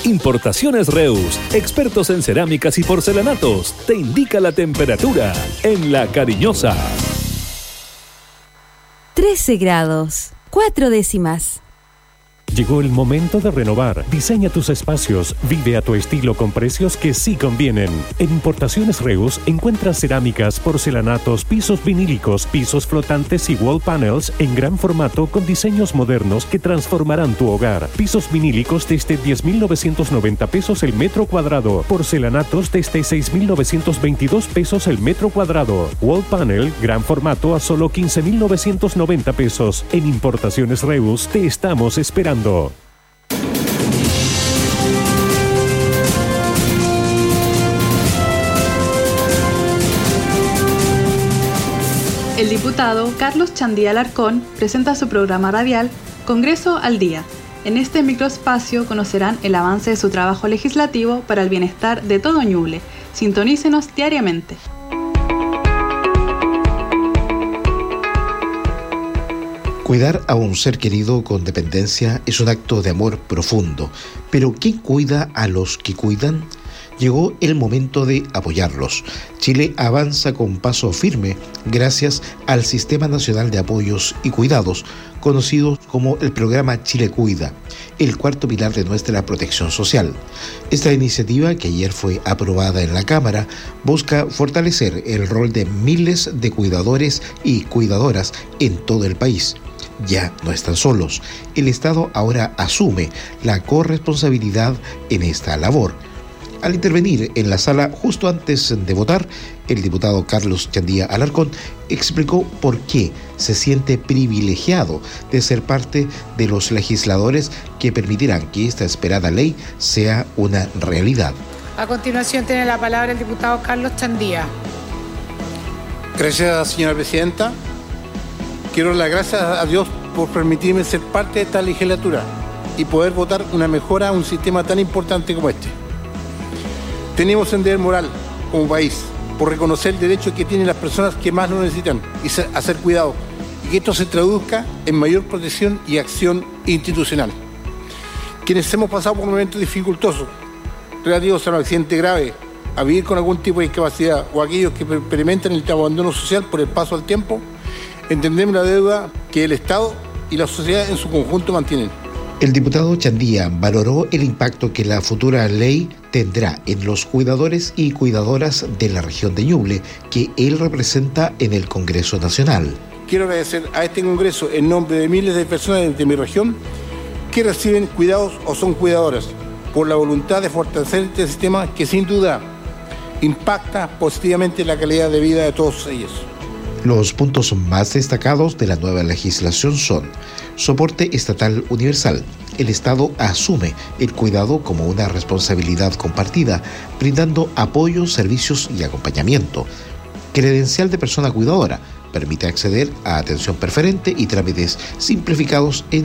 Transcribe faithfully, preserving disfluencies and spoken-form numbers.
Importaciones Reus, expertos en cerámicas y porcelanatos, te indica la temperatura en La Cariñosa. trece grados, cuatro décimas. Llegó el momento de renovar. Diseña tus espacios. Vive a tu estilo con precios que sí convienen. En Importaciones Reus encuentras cerámicas, porcelanatos, pisos vinílicos, pisos flotantes y wall panels en gran formato con diseños modernos que transformarán tu hogar. Pisos vinílicos desde diez mil novecientos noventa pesos el metro cuadrado. Porcelanatos desde seis mil novecientos veintidós pesos el metro cuadrado. Wall panel, gran formato a solo quince mil novecientos noventa pesos. En Importaciones Reus te estamos esperando. El diputado Carlos Chandía Alarcón presenta su programa radial Congreso al Día. En este microespacio conocerán el avance de su trabajo legislativo para el bienestar de todo Ñuble. Sintonícenos diariamente. Cuidar a un ser querido con dependencia es un acto de amor profundo, pero ¿quién cuida a los que cuidan? Llegó el momento de apoyarlos. Chile avanza con paso firme gracias al Sistema Nacional de Apoyos y Cuidados, conocido como el Programa Chile Cuida, el cuarto pilar de nuestra protección social. Esta iniciativa, que ayer fue aprobada en la Cámara, busca fortalecer el rol de miles de cuidadores y cuidadoras en todo el país. Ya no están solos. El Estado ahora asume la corresponsabilidad en esta labor. Al intervenir en la sala justo antes de votar, el diputado Carlos Chandía Alarcón explicó por qué se siente privilegiado de ser parte de los legisladores que permitirán que esta esperada ley sea una realidad. A continuación tiene la palabra el diputado Carlos Chandía. Gracias, señora presidenta. Quiero dar las gracias a Dios por permitirme ser parte de esta legislatura y poder votar una mejora a un sistema tan importante como este. Tenemos un deber moral como país por reconocer el derecho que tienen las personas que más lo necesitan y a ser cuidados, y que esto se traduzca en mayor protección y acción institucional. Quienes hemos pasado por momentos dificultosos relativos a un accidente grave, a vivir con algún tipo de discapacidad o aquellos que experimentan el abandono social por el paso del tiempo, entendemos la deuda que el Estado y la sociedad en su conjunto mantienen. El diputado Chandía valoró el impacto que la futura ley tendrá en los cuidadores y cuidadoras de la región de Ñuble, que él representa en el Congreso Nacional. Quiero agradecer a este Congreso en nombre de miles de personas de mi región que reciben cuidados o son cuidadoras, por la voluntad de fortalecer este sistema que sin duda impacta positivamente la calidad de vida de todos ellos. Los puntos más destacados de la nueva legislación son: soporte estatal universal. El Estado asume el cuidado como una responsabilidad compartida, brindando apoyo, servicios y acompañamiento. Credencial de persona cuidadora. Permite acceder a atención preferente y trámites simplificados en